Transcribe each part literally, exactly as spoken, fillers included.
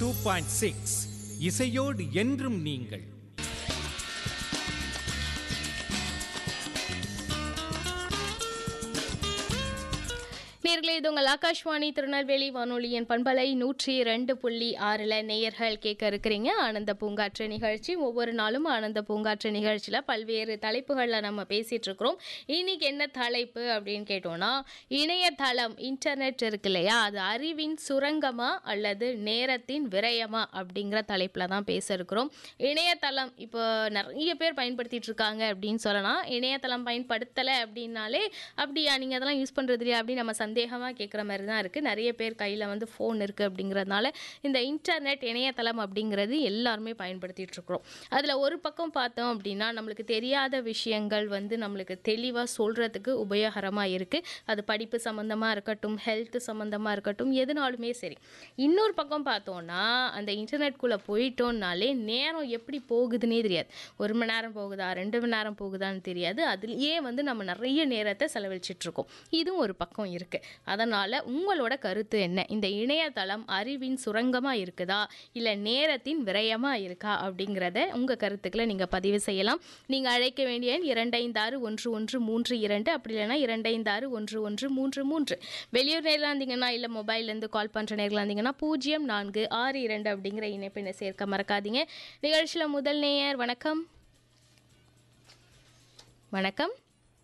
Two point six இசையோடு என்றும் நீங்கள். நேயர்களே, இது உங்கள் ஆகாஷ்வாணி திருநெல்வேலி வானொலியின் பண்பலை நூற்றி ரெண்டு புள்ளி ஆறில் நேயர்கள் கேட்க இருக்கிறீங்க ஆனந்த பூங்காற்று நிகழ்ச்சி. ஒவ்வொரு நாளும் ஆனந்த பூங்காற்று நிகழ்ச்சியில் பல்வேறு தலைப்புகளில் நம்ம பேசிகிட்டு இருக்கிறோம். இன்னைக்கு என்ன தலைப்பு அப்படின்னு கேட்டோம்னா, இணையதளம் இன்டர்நெட் இருக்கு இல்லையா, அது அறிவின் சுரங்கமா அல்லது நேரத்தின் விரயமா அப்படிங்கிற தலைப்பில் தான் பேச இருக்கிறோம். இணையதளம் இப்போ நிறைய பேர் பயன்படுத்திட்டு இருக்காங்க அப்படின்னு சொல்லலாம். இணையதளம் பயன்படுத்தலை அப்படின்னாலே அப்படியா நீங்கள் அதெல்லாம் யூஸ் பண்ணுறது இல்லையா அப்படின்னு நம்ம சந்தேகமாக கேட்குற மாதிரி தான் இருக்குது. நிறைய பேர் கையில் வந்து ஃபோன் இருக்குது அப்படிங்கிறதுனால இந்த இன்டர்நெட் இணையதளம் அப்படிங்கிறது எல்லாருமே பயன்படுத்திகிட்டு இருக்கிறோம். அதில் ஒரு பக்கம் பார்த்தோம் அப்படின்னா, நம்மளுக்கு தெரியாத விஷயங்கள் வந்து நம்மளுக்கு தெளிவாக சொல்கிறதுக்கு உபயோகரமாக இருக்குது. அது படிப்பு சம்மந்தமாக இருக்கட்டும், ஹெல்த் சம்மந்தமாக இருக்கட்டும், எதுனாலுமே சரி. இன்னொரு பக்கம் பார்த்தோன்னா, அந்த இன்டர்நெட்குள்ளே போயிட்டோம்னாலே நேரம் எப்படி போகுதுன்னே தெரியாது. ஒரு மணி நேரம் போகுதா, ரெண்டு மணி நேரம் போகுதான்னு தெரியாது. அதுலேயே வந்து நம்ம நிறைய நேரத்தை செலவழிச்சிட்ருக்கோம். இதுவும் ஒரு பக்கம் இருக்குது. அதனால் உங்களோட கருத்து என்ன? இந்த இணையதளம் அறிவின் சுரங்கமாக இருக்குதா இல்லை நேரத்தின் விரயமாக இருக்கா அப்படிங்கிறத உங்கள் கருத்துக்களை நீங்கள் பதிவு செய்யலாம். நீங்கள் அழைக்க வேண்டிய எண் இரண்டு ஐந்து ஆறு ஒன்று ஒன்று மூன்று இரண்டு, அப்படி இல்லைனா இரண்டு ஐந்து ஆறு ஒன்று ஒன்று மூன்று மூன்று. வெளியூர் நேரில் இருந்தீங்கன்னா இல்லை மொபைல்லேருந்து கால் பண்ணுற நேரில் இருந்தீங்கன்னா பூஜ்ஜியம் நான்கு ஆறு இரண்டு அப்படிங்கிற இணைப்பினை சேர்க்க மறக்காதீங்க. நிகழ்ச்சியில் முதல் நேயர் வணக்கம். வணக்கம்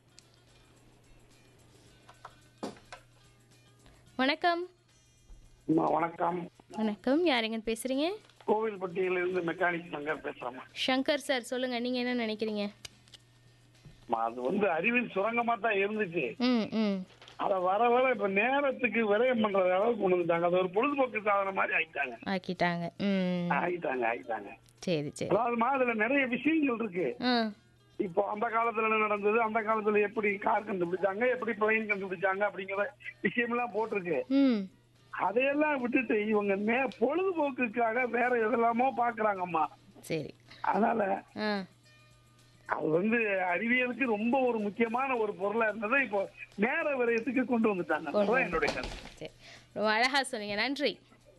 வணக்கம் வணக்கம் வணக்கம் யாருங்க பேசுறீங்க? கோவில்பட்டியிலிருந்து மெக்கானிக் சங்கர் பேசுறேன். சங்கர் சார் சொல்லுங்க, நீங்க என்ன நினைக்கிறீங்க? அது வந்து அறிவின் சுரங்கமா தான் இருந்துச்சு. ம் ம் அத வர வர இப்ப நேரத்துக்கு விரயம் பண்ற அளவுக்கு கொண்டு வந்துட்டாங்க. அது ஒரு பொழுதுபோக்கு சாதனம் மாதிரி ஆயிட்டாங்க ஆக்கிட்டாங்க. ம் ஆயிட்டாங்க ஆயிட்டாங்க சரி சரி. அதாவது அதுல நிறைய விஷயங்கள் இருக்கு. இப்போ அந்த காலத்துல என்ன நடந்தது, அந்த காலத்துல எப்படி கார் கண்டுபிடிச்சாங்க, எப்படி பிளைன் கண்டுபிடிச்சாங்க அப்படிங்கிற விஷயம் எல்லாம் போட்டிருக்கு. அதையெல்லாம் விட்டுட்டு இவங்க நே பொழுதுபோக்குக்காக வேற எதெல்லாமோ பாக்குறாங்கம்மா. சரி, அதனால அது வந்து அறிவியலுக்கு ரொம்ப ஒரு முக்கியமான ஒரு பொருளா இருந்தது இப்போ நேர விரயத்துக்கு கொண்டு வந்துட்டாங்க. என்னுடைய கருத்து. ரொம்ப அழகா சொன்னீங்க, நன்றி.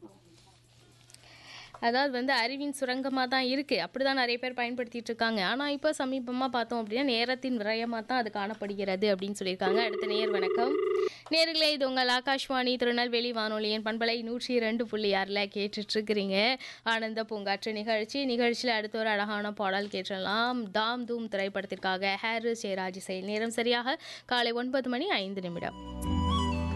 அதாவது வந்து அறிவின் சுரங்கமாக தான் இருக்குது, அப்படி தான் நிறைய பேர் பயன்படுத்திகிட்டு இருக்காங்க. ஆனால் இப்போ சமீபமாக பார்த்தோம் அப்படின்னா நேரத்தின் விரயமாக தான் அது காணப்படுகிறது அப்படின்னு சொல்லியிருக்காங்க. அடுத்த நேயர் வணக்கம். நேர்களே, இது உங்கள் ஆகாஷ்வாணி திருநெல்வேலி வானொலியின் பண்பலை நூற்றி ரெண்டு புள்ளி ஆறில் கேட்டுட்ருக்கிறீங்க ஆனந்த பூங்காற்று நிகழ்ச்சி. நிகழ்ச்சியில் அடுத்த ஒரு அழகான பாடல் கேட்டலாம். தாம் தூம் திரைப்படத்திற்காக ஹாரிஸ் ஜெயராஜ் இசையில். நேரம் சரியாக காலை ஒன்பது மணி ஐந்து நிமிடம்.